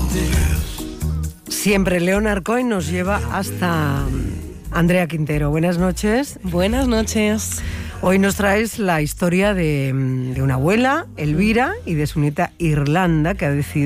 Siempre Leonard Cohen nos lleva hasta Andrea Quintero. Buenas noches. Buenas noches. Hoy nos traes la historia de una abuela, Elvira, y de su nieta Irlanda, que ha decidido